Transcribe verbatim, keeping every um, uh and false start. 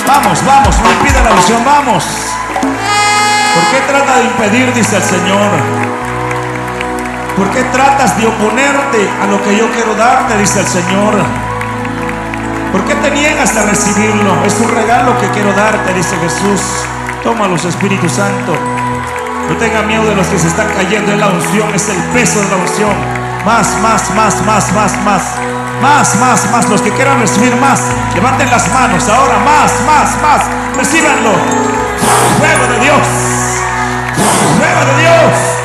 Vamos, vamos, no impida la unción, vamos. ¿Por qué trata de impedir, dice el Señor? ¿Por qué tratas de oponerte a lo que yo quiero darte, dice el Señor? ¿Por qué te niegas a recibirlo? Es un regalo que quiero darte, dice Jesús. Tómalos, Espíritu Santo. No tenga miedo de los que se están cayendo en la unción. Es el peso de la unción. Más, más, más, más, más, más. Más, más, más. Los que quieran recibir más, levanten las manos ahora. Más, más, más. Recíbanlo. Fuego de Dios. Fuego de Dios.